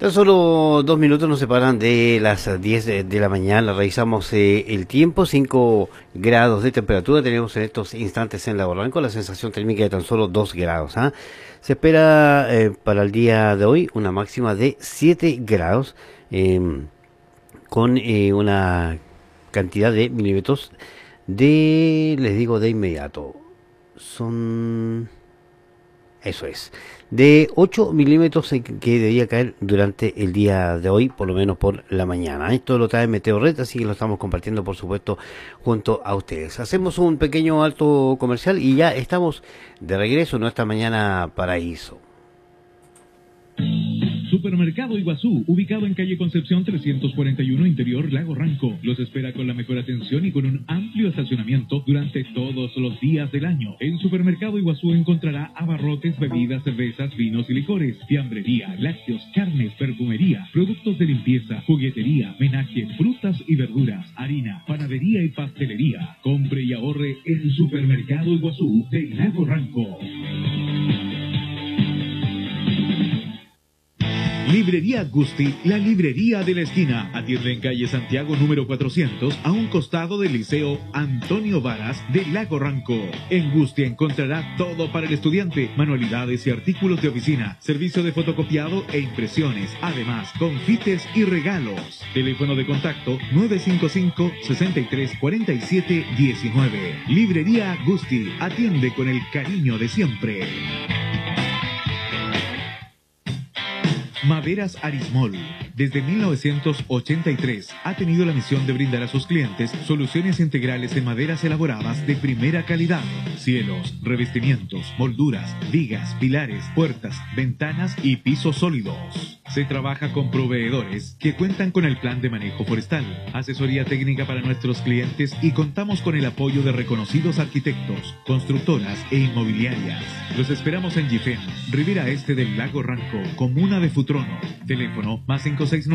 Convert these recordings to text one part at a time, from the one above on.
Tan solo 2 minutos nos separan de las 10 de la mañana. Revisamos el tiempo, 5 grados de temperatura. Tenemos en estos instantes en Lago Ranco la sensación térmica de tan solo 2 grados. Se espera para el día de hoy una máxima de 7 grados con una cantidad de milímetros les digo de inmediato, eso es, de 8 milímetros que debía caer durante el día de hoy, por lo menos por la mañana. Esto lo trae Meteorred, así que lo estamos compartiendo, por supuesto, junto a ustedes. Hacemos un pequeño alto comercial y ya estamos de regreso en nuestra mañana paraíso. Supermercado Iguazú, ubicado en calle Concepción 341, interior Lago Ranco. Los espera con la mejor atención y con un amplio estacionamiento durante todos los días del año. En Supermercado Iguazú encontrará abarrotes, bebidas, cervezas, vinos y licores, fiambrería, lácteos, carnes, perfumería, productos de limpieza, juguetería, menaje, frutas y verduras, harina, panadería y pastelería. Compre y ahorre en Supermercado Iguazú de Lago Ranco. Librería Gusti, la librería de la esquina. Atiende en calle Santiago número 400, a un costado del Liceo Antonio Varas de Lago Ranco. En Gusti encontrará todo para el estudiante, manualidades y artículos de oficina, servicio de fotocopiado e impresiones, además confites y regalos. Teléfono de contacto 955-6347-19. Librería Gusti, atiende con el cariño de siempre. Maderas Arismol, desde 1983, ha tenido la misión de brindar a sus clientes soluciones integrales en maderas elaboradas de primera calidad. Cielos, revestimientos, molduras, vigas, pilares, puertas, ventanas y pisos sólidos. Se trabaja con proveedores que cuentan con el plan de manejo forestal, asesoría técnica para nuestros clientes y contamos con el apoyo de reconocidos arquitectos, constructoras e inmobiliarias. Los esperamos en Yifén, Ribera Este del Lago Ranco, comuna de Futrono. Teléfono más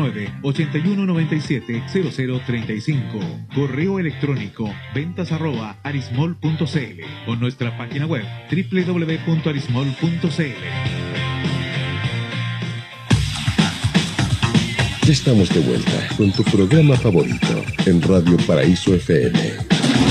569-8197-0035. Correo electrónico ventas@arismol.cl o nuestra página web www.arismol.cl. Ya estamos de vuelta con tu programa favorito en Radio Paraíso FM.